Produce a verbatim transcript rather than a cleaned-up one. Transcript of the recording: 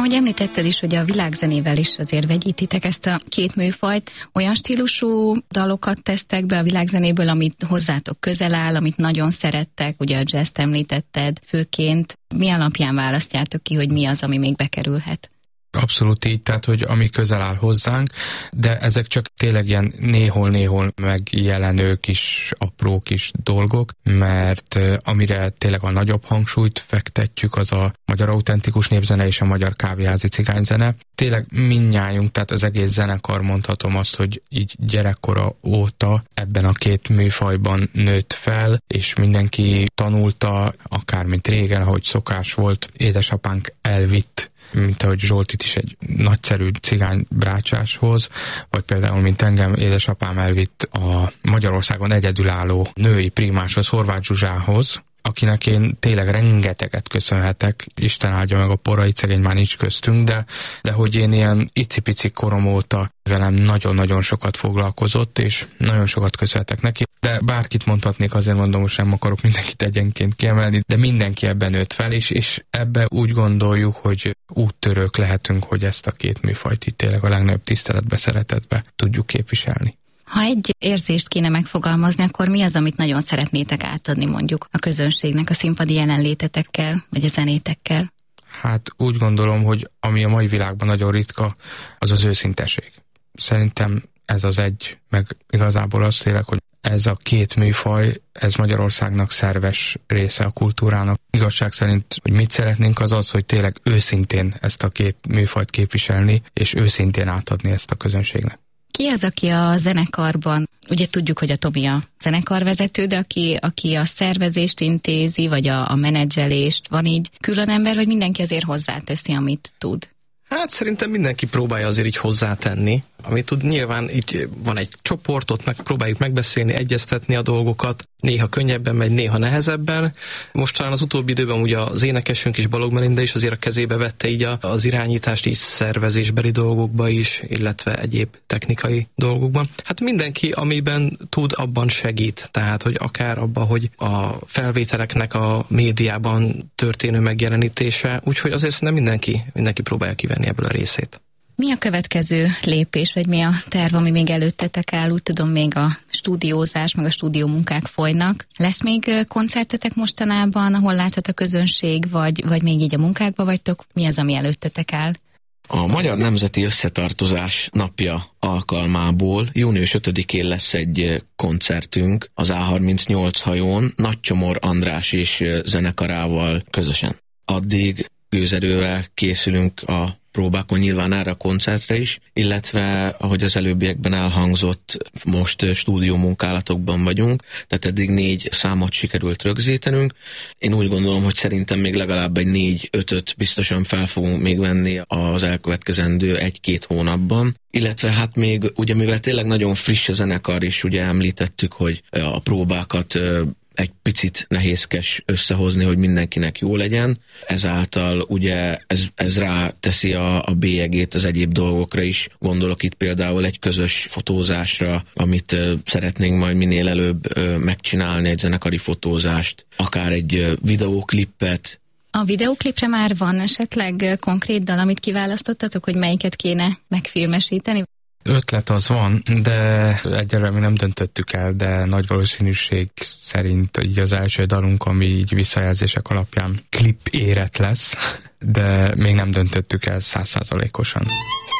Ahogy említetted is, hogy a világzenével is azért vegyítitek ezt a két műfajt, olyan stílusú dalokat tesztek be a világzenéből, amit hozzátok közel áll, amit nagyon szerettek, ugye a jazzt említetted főként. Mi alapján választjátok ki, hogy mi az, ami még bekerülhet? Abszolút így, tehát, hogy ami közel áll hozzánk, de ezek csak tényleg ilyen néhol-néhol megjelenő kis apró kis dolgok, mert amire tényleg a nagyobb hangsúlyt fektetjük, az a magyar autentikus népzene és a magyar kávéházi cigányzene. Tényleg mindnyájunk, tehát az egész zenekar, mondhatom azt, hogy így gyerekkora óta ebben a két műfajban nőtt fel, és mindenki tanulta, akár mint régen, ahogy szokás volt, édesapánk elvitt, mint ahogy Zsoltit is egy nagyszerű cigány brácsáshoz, vagy például, mint engem édesapám elvitt a Magyarországon egyedülálló női primáshoz, Horváth Zsuzsához, akinek én tényleg rengeteget köszönhetek, Isten áldja meg, a porai szegény már nincs köztünk, de, de hogy én ilyen icipici korom óta velem nagyon-nagyon sokat foglalkozott, és nagyon sokat köszönhetek neki. De bárkit mondhatnék, azért mondom, most nem akarok mindenkit egyenként kiemelni, de mindenki ebben nőtt fel, és, és ebbe úgy gondoljuk, hogy úttörők lehetünk, hogy ezt a két műfajt itt tényleg a legnagyobb tiszteletbe, szeretetbe tudjuk képviselni. Ha egy érzést kéne megfogalmazni, akkor mi az, amit nagyon szeretnétek átadni mondjuk a közönségnek a színpadi jelenlétetekkel, vagy a zenétekkel? Hát úgy gondolom, hogy ami a mai világban nagyon ritka, az az őszinteség. Szerintem ez az egy, meg igazából az tényleg, hogy ez a két műfaj, ez Magyarországnak szerves része a kultúrának. Igazság szerint, hogy mit szeretnénk, az az, hogy tényleg őszintén ezt a két műfajt képviselni, és őszintén átadni ezt a közönségnek. Ki az, aki a zenekarban, ugye tudjuk, hogy a Tomi a zenekarvezető, de aki, aki a szervezést intézi, vagy a, a menedzselést, van így külön ember, vagy mindenki azért hozzáteszi, amit tud? Hát szerintem mindenki próbálja azért így hozzátenni, amit tud. Nyilván így van egy csoport, ott meg próbáljuk megbeszélni, egyeztetni a dolgokat, néha könnyebben megy, néha nehezebben. Most talán az utóbbi időben ugye az énekesünk is, Balogh Melinda is azért a kezébe vette így a, az irányítást így szervezésbeli dolgokba is, illetve egyéb technikai dolgokban. Hát mindenki, amiben tud, abban segít. Tehát, hogy akár abban, hogy a felvételeknek a médiában történő megjelenítése, úgyhogy azért szerintem mindenki, mindenki próbálja kivenni ebből a részét. Mi a következő lépés, vagy mi a terv, ami még előttetek áll? Úgy tudom, még a stúdiózás, meg a stúdiómunkák folynak. Lesz még koncertetek mostanában, ahol láthat a közönség, vagy, vagy még így a munkákba vagytok? Mi az, ami előttetek áll? A Magyar Nemzeti Összetartozás napja alkalmából június ötödikén lesz egy koncertünk az á harmincnyolc hajón, Nagycsomor András és zenekarával közösen. Addig gőzerővel készülünk a próbákon, nyilván erre a koncertre is, illetve, ahogy az előbbiekben elhangzott, most stúdió munkálatokban vagyunk, tehát eddig négy számot sikerült rögzítenünk. Én úgy gondolom, hogy szerintem még legalább egy négy-ötöt biztosan fel fogunk még venni az elkövetkezendő egy-két hónapban. Illetve hát még, ugye mivel tényleg nagyon friss a zenekar is, ugye említettük, hogy a próbákat egy picit nehézkes összehozni, hogy mindenkinek jó legyen. Ezáltal ugye ez, ez ráteszi a, a bélyegét az egyéb dolgokra is. Gondolok itt például egy közös fotózásra, amit uh, szeretnénk majd minél előbb uh, megcsinálni, egy zenekari fotózást, akár egy uh, videóklippet. A videóklipre már van esetleg konkrét dal, amit kiválasztottatok, hogy melyiket kéne megfilmesíteni? Ötlet az van, de egyelőre mi nem döntöttük el, de nagy valószínűség szerint így az első dalunk, ami így visszajelzések alapján klip érett lesz, de még nem döntöttük el száz százalékosan.